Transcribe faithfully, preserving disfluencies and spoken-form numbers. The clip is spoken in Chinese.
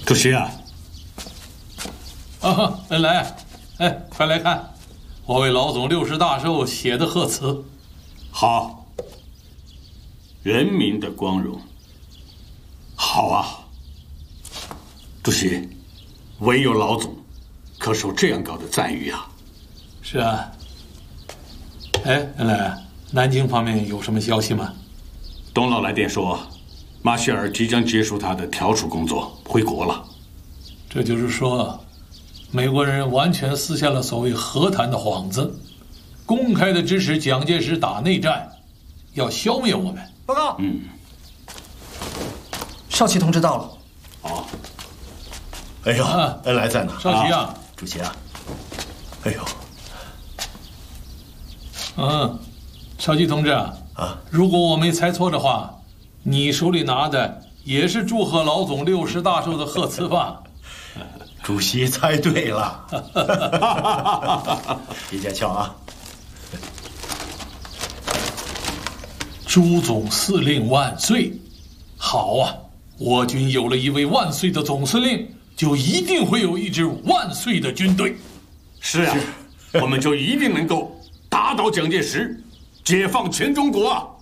主席啊！ 啊，来，哎，快来看，我为老总六十大寿写的贺词。 好，人民的光荣。好啊，主席，唯有老总可受这样高的赞誉啊。 是啊。哎，来，南京方面有什么消息吗？ 董老来电说，马歇尔即将结束他的调处工作，回国了。 这就是说，美国人完全撕下了所谓和谈的幌子，公开的支持蒋介石打内战，要消灭我们。 报告。 嗯。 少奇同志到了。 哦。 哎呦， 啊、 恩来在哪？ 少奇啊， 啊主席啊。哎呦。 嗯，少奇同志啊。 啊， 如果我没猜错的话，你手里拿的也是祝贺老总六十大寿的贺词吧？ 主席猜对了。一见瞧啊。 朱总司令万岁！好啊，我军有了一位万岁的总司令，就一定会有一支万岁的军队。 是啊，我们就一定能够打倒蒋介石，解放全中国啊！